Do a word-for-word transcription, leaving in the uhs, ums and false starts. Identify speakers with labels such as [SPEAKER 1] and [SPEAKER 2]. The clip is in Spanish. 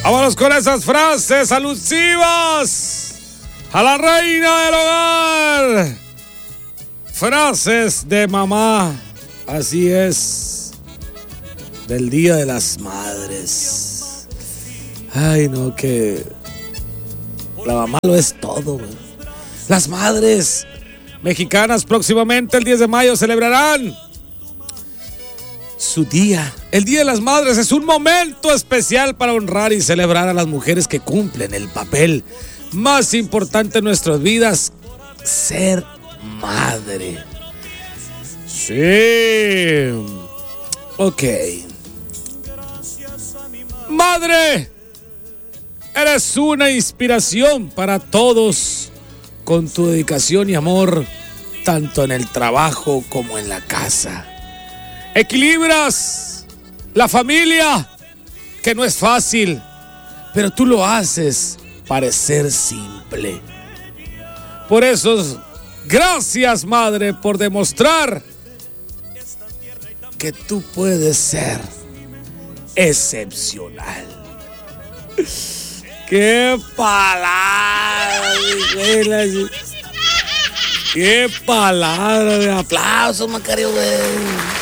[SPEAKER 1] Vámonos con esas frases alusivas a la reina del hogar. Frases de mamá. Así es. Del Día de las Madres. Ay, no, que la mamá lo es todo, güey. Las madres mexicanas próximamente el diez de mayo celebrarán su día. El Día de las Madres es un momento especial para honrar y celebrar a las mujeres que cumplen el papel más importante en nuestras vidas: ser madre. Sí. Ok. Madre, eres una inspiración para todos con tu dedicación y amor, tanto en el trabajo como en la casa. Equilibras la familia, que no es fácil, pero tú lo haces parecer simple. Por eso, gracias, madre, por demostrar que tú puedes ser excepcional. ¡Qué palabra! ¡Qué palabra! De aplausos, Macario, güey.